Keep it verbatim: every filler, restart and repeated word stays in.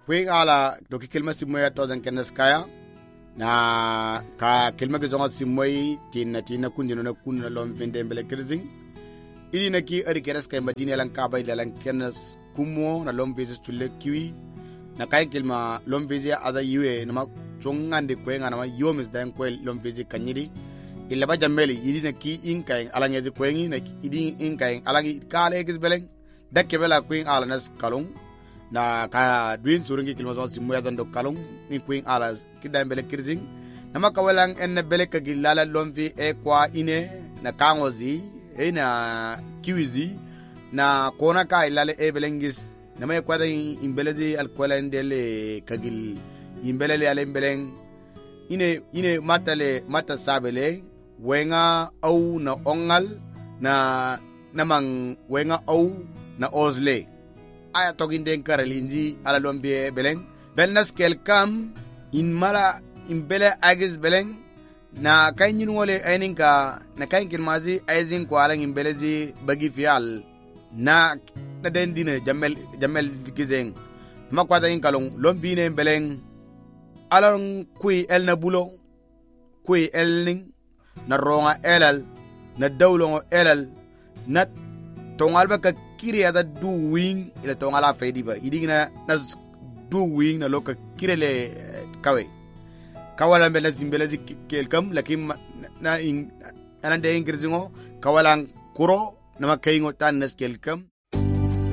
kwen ala doki kelma simoya to dan kenas kaya na ka kelma ke zonga simoy tinna tinna kundino na kunna lom vende mbele kirzing ili na ki ari keras kay madina lan ka bay lan kenas kumo na lom vese tulle kiwi na kay kelma lom vese ada yiwe na ma chongande kwen na ma yomis dan kwel lom vese kanyidi illa ba jameli ili na ki inkay alanya di kwengi na idi inkay alangi kale gis beleng dakke bela kwen ala nas kalung na ka duin suringi kilma zo simoya dan do kalung ni kwen ala kidam bele kirzing na makawalang en bele kagilala lomvi e kwa ine na kangozi e na kiwizi na kona ka ilale e belengis na may kwada imbele di alkwala ndele kagil imbele le ale beleng ine ine matale mata sabele wenga au na ongal na namang wenga au na ozle aya togin den karalinji ala lombi e beleng belnas kelkam in mala imbele agis beleng na kainin wole aininka na kainin mazi aizin ko alang imbele ji bagi fial na na den dine jamel jamel gizeng makwada in kalong lombine beleng alang kui el na bulo kui el ning na ronga elal na dawlongo elal na tongal ba ka kiri ada du wing ila tongala fedi ba idigna na du wing na loka kirele kawe kawala mbele zimbele zi kelkam lakim na in anande ingrizingo kawalang kuro na makaingo tan nas kelkam